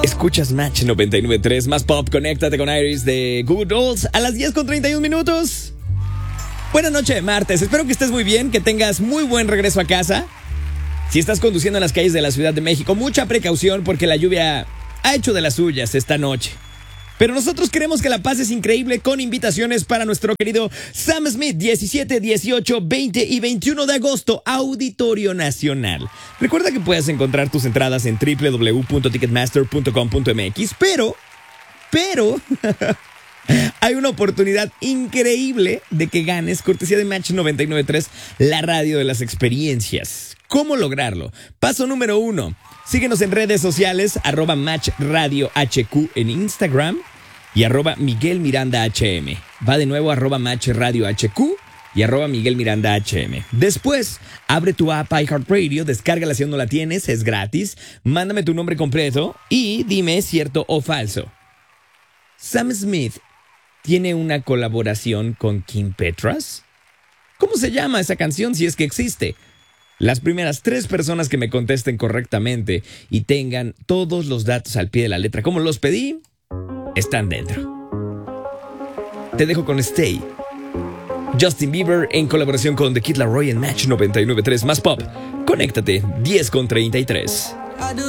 Escuchas Match 99.3, más pop, conéctate con Iris de Good Olds a las 10:31. Buenas noches de martes, espero que estés muy bien, que tengas muy buen regreso a casa. Si estás conduciendo en las calles de la Ciudad de México, mucha precaución porque la lluvia ha hecho de las suyas esta noche. Pero nosotros queremos que la pases increíble con invitaciones para nuestro querido Sam Smith, 17, 18, 20 y 21 de agosto, Auditorio Nacional. Recuerda que puedes encontrar tus entradas en www.ticketmaster.com.mx, pero hay una oportunidad increíble de que ganes, cortesía de Match 99.3, la radio de las experiencias. ¿Cómo lograrlo? Paso número 1. Síguenos en redes sociales, @MatchRadioHQ en Instagram y @MiguelMirandaHM. Va de nuevo, @MatchRadioHQ y @MiguelMirandaHM. Después, abre tu app iHeartRadio, descárgala si aún no la tienes, es gratis. Mándame tu nombre completo y dime cierto o falso. Sam Smith tiene una colaboración con Kim Petras. ¿Cómo se llama esa canción si es que existe? Las primeras 3 personas que me contesten correctamente y tengan todos los datos al pie de la letra como los pedí, están dentro. Te dejo con Stay. Justin Bieber en colaboración con The Kid Laroi en Match 99.3 más pop. Conéctate, 10:33.